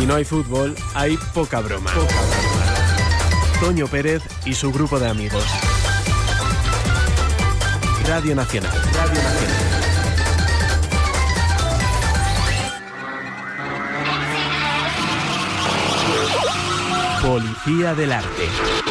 Si no hay fútbol, hay poca broma. Toño Pérez y su grupo de amigos. Radio Nacional. Policía del Arte.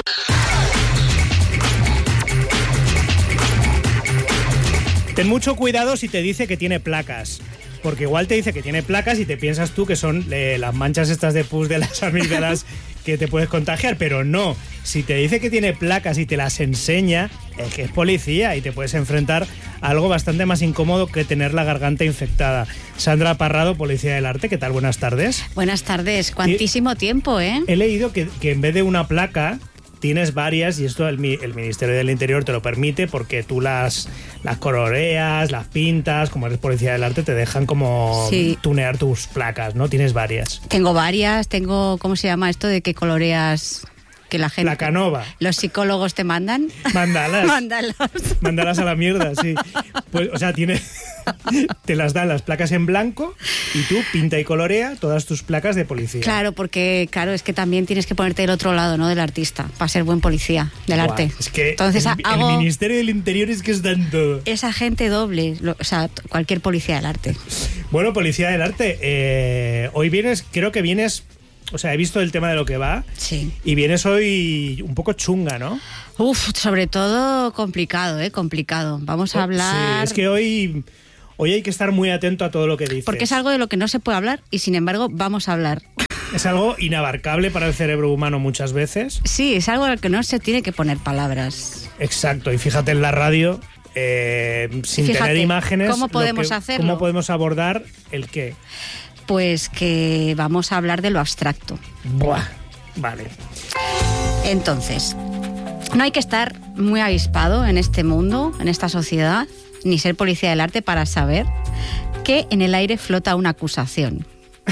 Ten mucho cuidado si te dice que tiene placas. Porque igual te dice que tiene placas y te piensas tú que son las manchas estas de pus de las amígdalas que te puedes contagiar, pero no. Si te dice que tiene placas y te las enseña, es que es policía y te puedes enfrentar a algo bastante más incómodo que tener la garganta infectada. Sandra Parrado, Policía del Arte, ¿qué tal? Buenas tardes. Buenas tardes. Cuantísimo tiempo, ¿eh? He leído que en vez de una placa tienes varias, y esto el Ministerio del Interior te lo permite porque tú las coloreas, las pintas, como eres Policía del Arte, te dejan como tunear tus placas, ¿no? Tienes varias. Tengo varias, ¿cómo se llama esto de que coloreas? Que la gente... La canova. ¿Los psicólogos te mandan? Mandalas. Mandalas. Mandalas a la mierda, sí. Pues, o sea, te las dan las placas en blanco y tú pinta y colorea todas tus placas de policía. Claro, porque es que también tienes que ponerte del otro lado, ¿no? Del artista, para ser buen policía del arte. Es que entonces, el Ministerio del Interior es que es tanto. Es agente doble, o sea, cualquier policía del arte. Bueno, Policía del Arte, hoy creo que vienes... O sea, he visto el tema de lo que va. Sí. Y vienes hoy un poco chunga, ¿no? Sobre todo complicado, complicado. Vamos a hablar... Sí, es que hoy hay que estar muy atento a todo lo que dices. Porque es algo de lo que no se puede hablar y, sin embargo, vamos a hablar. Es algo inabarcable para el cerebro humano muchas veces. Sí, es algo al que no se tiene que poner palabras. Exacto, y fíjate en la radio, sin tener imágenes... ¿Cómo podemos hacerlo? ¿Cómo podemos abordar el qué? Pues que vamos a hablar de lo abstracto. Buah, vale. Entonces, no hay que estar muy avispado en este mundo, en esta sociedad, ni ser policía del arte para saber que en el aire flota una acusación.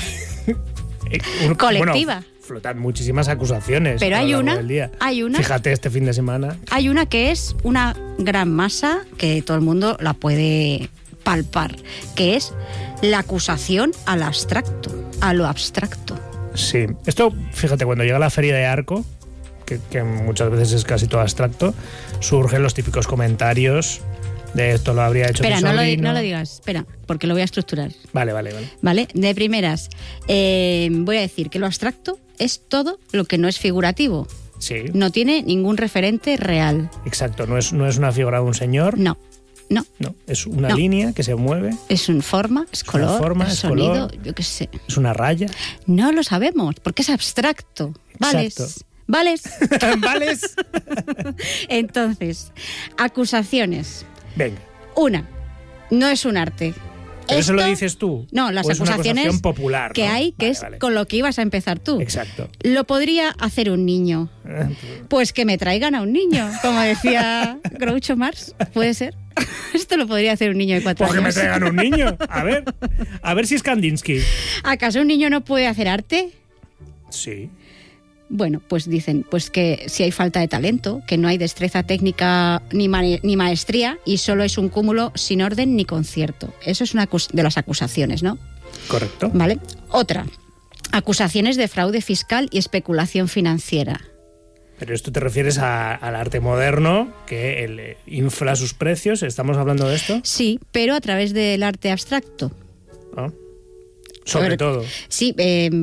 Colectiva. Bueno, flotan muchísimas acusaciones. Pero hay una. Fíjate este fin de semana. Hay una que es una gran masa que todo el mundo la puede palpar, que es la acusación al abstracto, a lo abstracto. Sí, esto, fíjate, cuando llega la feria de Arco, que muchas veces es casi todo abstracto, surgen los típicos comentarios de esto lo habría hecho mi sobrino. Espera, no lo digas, espera, porque lo voy a estructurar. Vale. Vale, de primeras, voy a decir que lo abstracto es todo lo que no es figurativo. Sí. No tiene ningún referente real. Exacto, no es una figura de un señor. No, es una línea que se mueve. Es una forma, es color, es sonido, color, yo qué sé. Es una raya. No lo sabemos, porque es abstracto. Exacto. ¿Vales? ¿Vales? Entonces, acusaciones. Venga. Una, no es un arte. ¿Pero eso lo dices tú? No, las Es acusaciones una acusación popular, que ¿no? hay, que con lo que ibas a empezar tú. Exacto. Lo podría hacer un niño. Pues que me traigan a un niño, como decía Groucho Marx. ¿Puede ser? Esto lo podría hacer un niño de 4 años. Pues que me traigan un niño. A ver si es Kandinsky. ¿Acaso un niño no puede hacer arte? Sí. Bueno, pues dicen que si hay falta de talento, que no hay destreza técnica ni maestría y solo es un cúmulo sin orden ni concierto. Eso es una de las acusaciones, ¿no? Correcto. Vale. Otra, acusaciones de fraude fiscal y especulación financiera. Pero esto te refieres al arte moderno, que infla sus precios. ¿Estamos hablando de esto? Sí, pero a través del arte abstracto. ¿Ah? Sobre todo. Sí,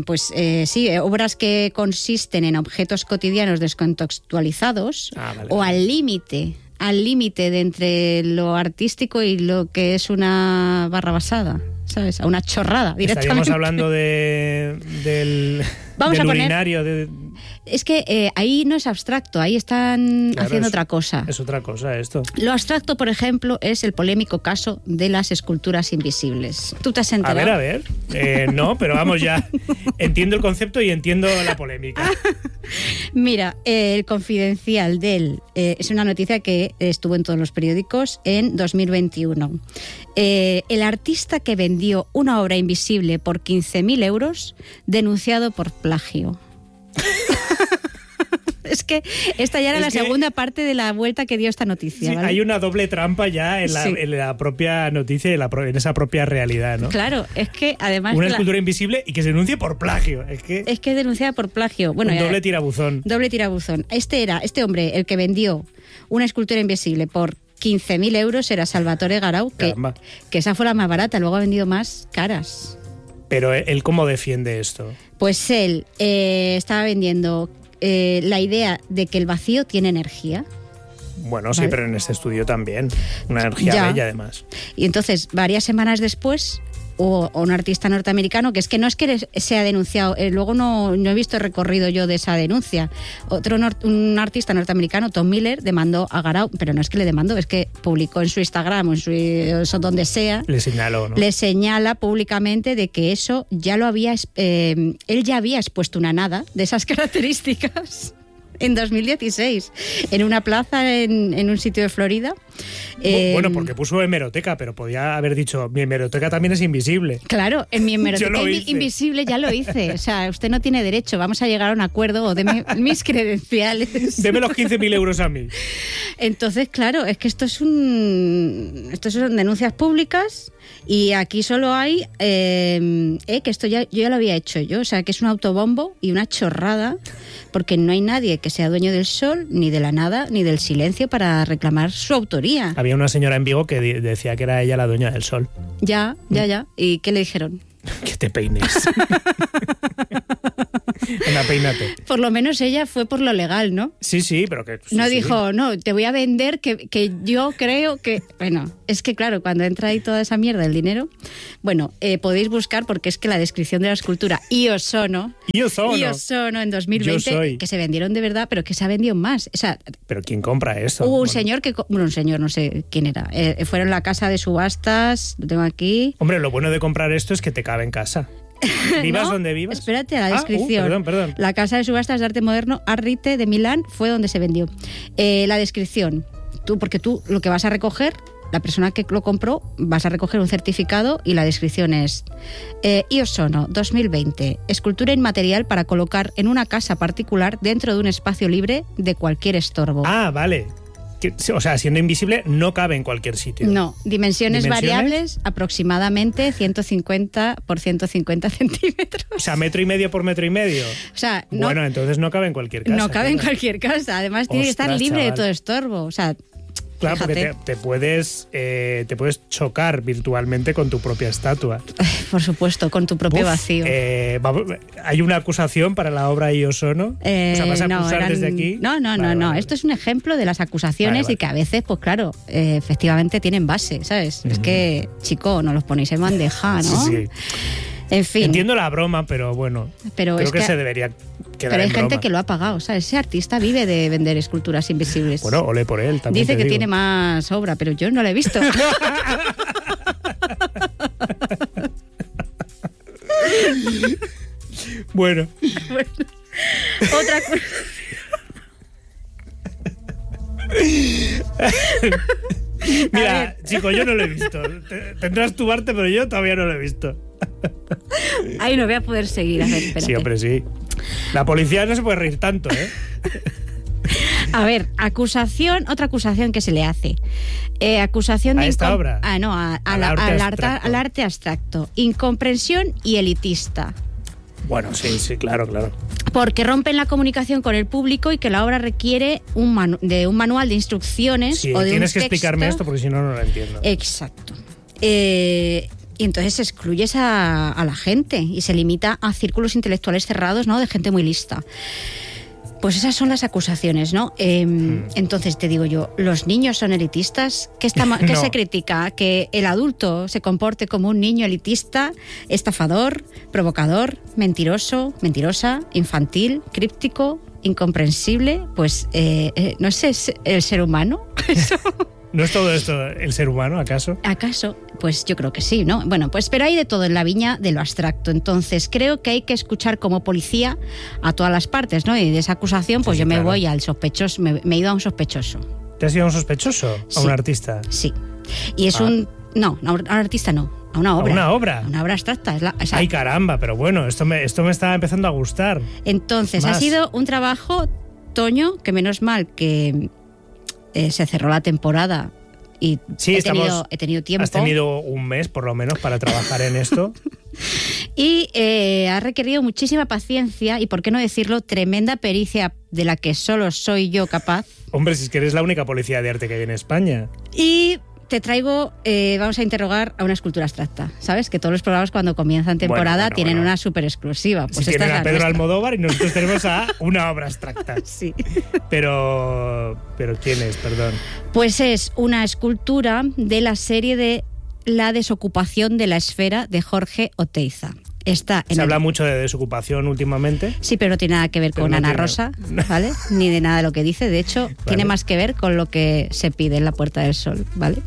obras que consisten en objetos cotidianos descontextualizados o al límite de entre lo artístico y lo que es una barra basada, ¿sabes? A una chorrada directamente. Estaríamos hablando del urinario. Es que ahí no es abstracto, ahí están haciendo otra cosa. Es otra cosa esto. Lo abstracto, por ejemplo, es el polémico caso de las esculturas invisibles. ¿Tú te has enterado? A ver. No, pero vamos ya. Entiendo el concepto y entiendo la polémica. Mira, el Confidencial es una noticia que estuvo en todos los periódicos en 2021. El artista que vendió una obra invisible por 15.000 euros, denunciado por plagio. Es que esta ya era la segunda parte de la vuelta que dio esta noticia. Sí, ¿vale? hay una doble trampa ya en la propia noticia y en esa propia realidad, ¿no? Claro, es que además... Una escultura invisible y que se denuncie por plagio. Es que es denunciada por plagio. Bueno, un doble tirabuzón. Doble tirabuzón. Este hombre, el que vendió una escultura invisible por 15.000 euros, era Salvatore Garau, que esa fue la más barata, luego ha vendido más caras. Pero él, ¿cómo defiende esto? Pues él estaba vendiendo la idea de que el vacío tiene energía. Bueno, sí, ¿vale? Pero en este estudio también. Una energía bella, además. Y entonces, varias semanas después, o un artista norteamericano, que no es que sea denunciado, luego no he visto el recorrido yo de esa denuncia. Un artista norteamericano, Tom Miller, demandó a Garau, pero no es que le demandó, es que publicó en su Instagram o en donde sea. Le señaló, ¿no? Le señala públicamente de que eso ya lo había... él ya había expuesto una nada de esas características en 2016, en una plaza en un sitio de Florida. Bueno, porque puso hemeroteca, pero podía haber dicho, mi hemeroteca también es invisible. Claro, en mi hemeroteca invisible ya lo hice. O sea, usted no tiene derecho, vamos a llegar a un acuerdo o deme mis credenciales. Deme los 15.000 euros a mí. Entonces, claro, es que estos son denuncias públicas y aquí solo hay que esto yo ya lo había hecho yo, o sea, que es un autobombo y una chorrada, porque no hay nadie que sea dueño del sol, ni de la nada, ni del silencio para reclamar su autoría. Había una señora en Vigo que decía que era ella la dueña del sol. Ya. ¿Y qué le dijeron? Que te peines. Anda, peínate. Por lo menos ella fue por lo legal, ¿no? Sí, pero que... Sí, no dijo, no, te voy a vender que yo creo que... Bueno, es que claro, cuando entra ahí toda esa mierda, el dinero... Bueno, podéis buscar, porque es que la descripción de la escultura Io Sono en 2020, que se vendieron de verdad, pero que se ha vendido más. O sea, ¿pero quién compra eso? Hubo un señor un señor, no sé quién era. Fueron a la casa de subastas, lo tengo aquí. Hombre, lo bueno de comprar esto es que te cabe en casa. ¿Vivas donde vivas? Espérate a la descripción. Perdón. La casa de subastas de arte moderno Arrite de Milán fue donde se vendió. La descripción. Porque tú lo que vas a recoger, la persona que lo compró, vas a recoger un certificado y la descripción es Io Sono 2020, escultura inmaterial para colocar en una casa particular dentro de un espacio libre de cualquier estorbo. Ah, vale. O sea, siendo invisible no cabe en cualquier sitio. No, dimensiones variables, aproximadamente 150 por 150 centímetros. O sea, 1,5 metros por 1,5 metros. O sea, bueno, entonces no cabe en cualquier casa. No cabe en cualquier casa. Además, tiene que estar libre de todo estorbo. O sea, claro, porque te puedes chocar virtualmente con tu propia estatua. Por supuesto, con tu propio vacío. ¿Hay una acusación para la obra Io Sono? O sea, ¿vas a acusar desde aquí? No. Vale. Esto es un ejemplo de las acusaciones y que a veces, pues claro, efectivamente tienen base, ¿sabes? Es que, chico, no los ponéis en bandeja, ¿no? Sí. En fin. Entiendo la broma, pero bueno, creo que se debería quedar pero hay en gente broma. Que lo ha pagado, ¿sabes? Ese artista vive de vender esculturas invisibles. Bueno, ole por él también. Dice que tiene más obra, pero yo no la he visto. Bueno. Otra cosa. Mira, chico, yo no lo he visto. Tendrás tu arte, pero yo todavía no lo he visto. Ahí no voy a poder seguir. A ver, espérate. Sí, hombre, sí. La policía no se puede reír tanto, ¿eh? A ver, otra acusación que se le hace. Acusación de... ¿A esta obra? No, al arte abstracto. Incomprensión y elitista. Bueno, sí, claro. Porque rompen la comunicación con el público y que la obra requiere de un manual de instrucciones o de tienes un que texto. Explicarme esto porque si no lo entiendo. Exacto. Y entonces excluyes a la gente y se limita a círculos intelectuales cerrados, ¿no? De gente muy lista. Pues esas son las acusaciones, ¿no? Entonces te digo yo, ¿los niños son elitistas? ¿Qué No. se critica? ¿Que el adulto se comporte como un niño elitista, estafador, provocador, mentiroso, mentirosa, infantil, críptico, incomprensible? Pues no sé, ¿es el ser humano? ¿No es todo esto el ser humano, acaso? ¿Acaso? Pues yo creo que sí, ¿no? Bueno, pues pero hay de todo en la viña de lo abstracto. Entonces creo que hay que escuchar como policía a todas las partes, ¿no? Y de esa acusación, pues sí, yo me claro. voy al sospechoso, me he ido a un sospechoso. ¿Te has ido a un sospechoso? ¿A un artista? Sí. Y es un artista no, a una obra. ¿A una obra? Una obra abstracta. Ay, caramba, pero bueno, esto me está empezando a gustar. Entonces, ha sido un trabajo Toño, que menos mal que se cerró la temporada y sí, he tenido tiempo. Has tenido un mes, por lo menos, para trabajar en esto. Y ha requerido muchísima paciencia y, por qué no decirlo, tremenda pericia de la que solo soy yo capaz. Hombre, si es que eres la única policía de arte que hay en España. Y te traigo, vamos a interrogar a una escultura abstracta. ¿Sabes? Que todos los programas cuando comienzan temporada tienen una súper exclusiva. Pues si tienen a Pedro Almodóvar y nosotros tenemos a una obra abstracta. Sí. Pero ¿quién es? Perdón. Pues es una escultura de la serie de La desocupación de la esfera de Jorge Oteiza. Se habla mucho de desocupación últimamente. Sí, pero no tiene nada que ver con Ana Rosa, ¿vale? Ni de nada de lo que dice. De hecho, tiene más que ver con lo que se pide en la Puerta del Sol, ¿vale?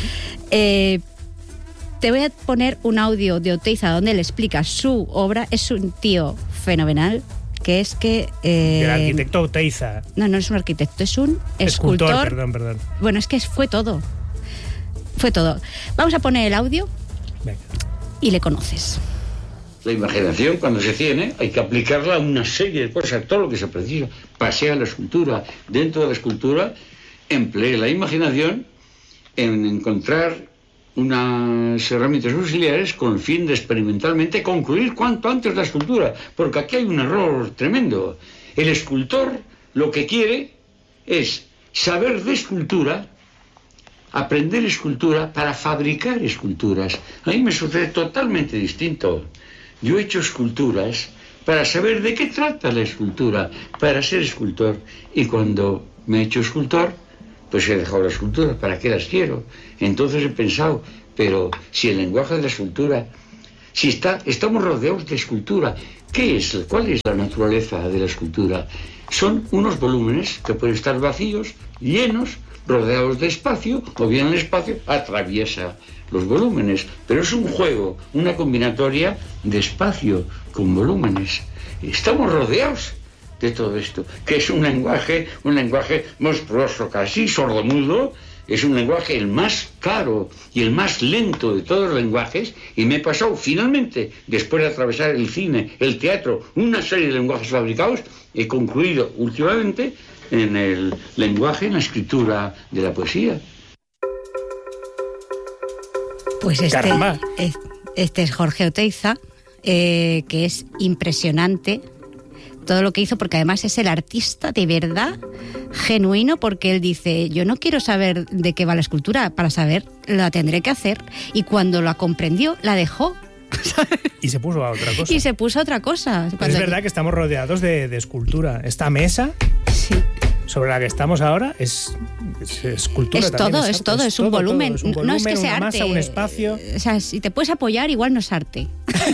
Te voy a poner un audio de Oteiza donde él explica su obra. Es un tío fenomenal, que es que... del arquitecto Oteiza. No es un arquitecto, es un escultor. Perdón. Bueno, es que fue todo. Fue todo. Vamos a poner el audio. Venga. Y le conoces. La imaginación, cuando se tiene, hay que aplicarla a una serie de cosas, todo lo que se precisa. Pasea la escultura. Dentro de la escultura, emplee la imaginación en encontrar unas herramientas auxiliares con el fin de experimentalmente concluir cuanto antes la escultura. Porque aquí hay un error tremendo. El escultor lo que quiere es saber de escultura, aprender escultura para fabricar esculturas. A mí me sucede totalmente distinto. Yo he hecho esculturas para saber de qué trata la escultura, para ser escultor. Y cuando me he hecho escultor, pues he dejado la escultura, ¿para qué las quiero? Entonces he pensado, pero si el lenguaje de la escultura, estamos rodeados de escultura, ¿cuál es la naturaleza de la escultura? Son unos volúmenes que pueden estar vacíos, llenos, rodeados de espacio, o bien el espacio atraviesa los volúmenes, pero es un juego, una combinatoria de espacio con volúmenes. Estamos rodeados de todo esto, que es un lenguaje monstruoso, casi sordomudo. Es un lenguaje el más caro y el más lento de todos los lenguajes, y me he pasado finalmente, después de atravesar el cine, el teatro, una serie de lenguajes fabricados, he concluido últimamente en el lenguaje, en la escritura de la poesía. Pues este es Jorge Oteiza, que es impresionante todo lo que hizo, porque además es el artista de verdad genuino, porque él dice, yo no quiero saber de qué va la escultura, para saber la tendré que hacer, y cuando la comprendió, la dejó. Y se puso a otra cosa. Es verdad que estamos rodeados de escultura. Esta mesa... Sí. Sobre la que estamos ahora es escultura. Es todo, es un volumen. Es un volumen, no es que sea una arte. Masa, un espacio. O sea, si te puedes apoyar, igual no es arte.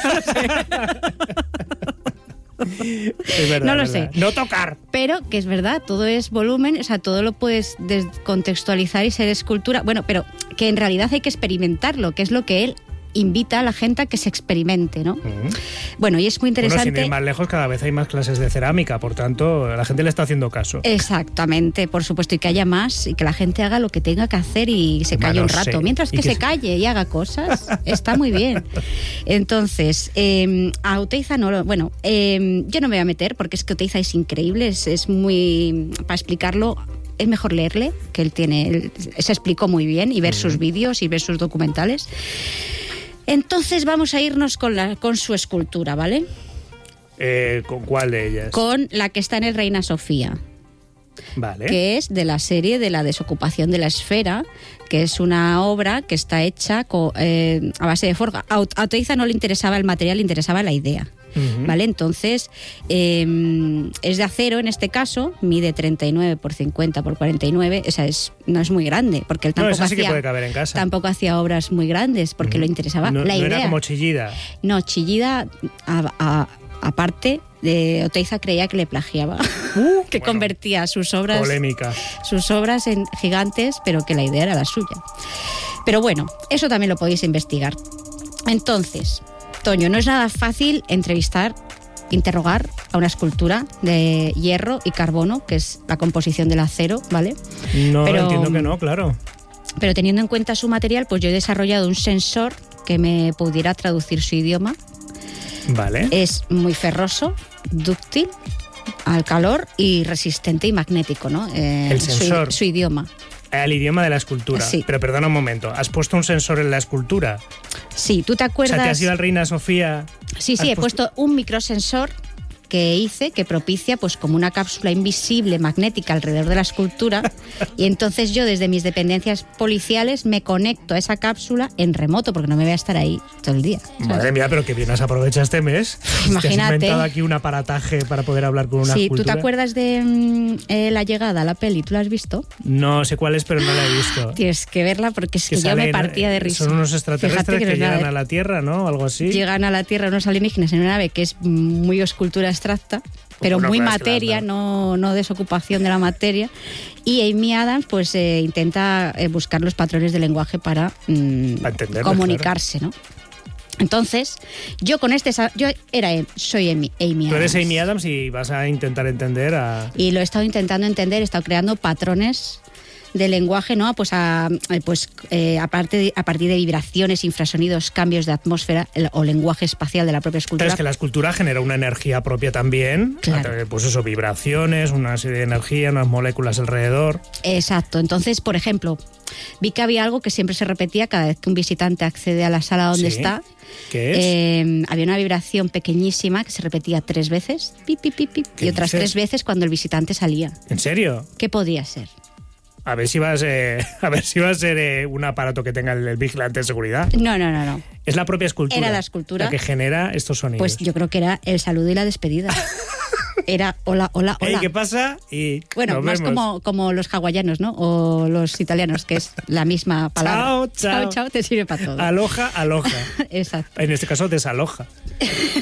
Es verdad, no lo sé. No tocar. Pero que es verdad, todo es volumen, o sea, todo lo puedes descontextualizar y ser escultura. Bueno, pero que en realidad hay que experimentarlo, que es lo que él invita a la gente a que se experimente, ¿no? Bueno, y es muy interesante... Sin ir más lejos, cada vez hay más clases de cerámica, por tanto, la gente le está haciendo caso. Exactamente, por supuesto, y que haya más, y que la gente haga lo que tenga que hacer y se calle un rato. Mientras que se calle y haga cosas, está muy bien. Entonces, a Oteiza no... Bueno, yo no me voy a meter, porque es que Oteiza es increíble, es muy... Para explicarlo... Es mejor leerle, que él se explicó muy bien, y ver sus vídeos y ver sus documentales. Entonces vamos a irnos con su escultura, ¿vale? ¿Con cuál de ellas? Con la que está en el Reina Sofía. Vale. Que es de la serie de La desocupación de la esfera, que es una obra que está hecha a base de forja. A Oteiza no le interesaba el material, le interesaba la idea. ¿Vale? Entonces, es de acero en este caso, mide 39 por 50 por 49, no es muy grande, porque él tampoco, sí que puede caber en casa. Tampoco hacía obras muy grandes, porque le interesaba la idea. No era como Chillida. No, Chillida, aparte, Oteiza creía que le plagiaba, que convertía sus obras... Polémica. Sus obras en gigantes, pero que la idea era la suya. Pero bueno, eso también lo podéis investigar. Entonces... Toño, no es nada fácil interrogar a una escultura de hierro y carbono, que es la composición del acero, ¿vale? Pero entiendo que no, claro. Pero teniendo en cuenta su material, pues yo he desarrollado un sensor que me pudiera traducir su idioma. Vale. Es muy ferroso, dúctil, al calor y resistente y magnético, ¿no? El sensor. Su idioma. El idioma de la escultura. Sí. Pero perdona un momento, ¿has puesto un sensor en la escultura? Sí, ¿tú te acuerdas? O sea, ¿te has ido al Reina Sofía? Sí, he puesto un microsensor que hice, que propicia pues como una cápsula invisible magnética alrededor de la escultura, y entonces yo desde mis dependencias policiales me conecto a esa cápsula en remoto, porque no me voy a estar ahí todo el día, ¿sabes? Madre mía, pero que bien has aprovechado este mes. Imagínate. Te has inventado aquí un aparataje para poder hablar con una escultura. Sí, ¿tú te acuerdas de La Llegada, la peli? ¿Tú la has visto? No sé cuál es, pero no la he visto. Tienes que verla porque es que yo me partía de risa. Son unos extraterrestres que llegan a la Tierra, ¿no? Algo así. Llegan a la Tierra unos alienígenas en una nave que es muy escultura abstracta, pero muy materia, no desocupación de la materia. Y Amy Adams pues intenta buscar los patrones de lenguaje para comunicarse, claro, ¿no? Entonces, yo con soy Amy Adams. Tú eres Amy Adams y vas a intentar entender a... Y lo he estado intentando entender, he estado creando patrones de lenguaje, ¿no? Pues a partir de vibraciones, infrasonidos, cambios de atmósfera o lenguaje espacial de la propia escultura. Pero es que la escultura genera una energía propia también, claro. Pues eso, vibraciones, una serie de energía, unas moléculas alrededor. Exacto. Entonces, por ejemplo, vi que había algo que siempre se repetía cada vez que un visitante accede a la sala donde está. ¿Qué es? Había una vibración pequeñísima que se repetía 3 veces, pip, pip, pip, pip, y otras 3 veces cuando el visitante salía. ¿En serio? ¿Qué podía ser? A ver si va a ser un aparato que tenga el vigilante de seguridad. No. Es la propia escultura. Era la escultura la que genera estos sonidos. Pues yo creo que era el saludo y la despedida. Era hola, hola, hola. ¿Qué pasa? Y bueno, más como los hawaianos, ¿no? O los italianos, que es la misma palabra. Chao, te sirve para todo. Aloja. Exacto. En este caso, desaloja.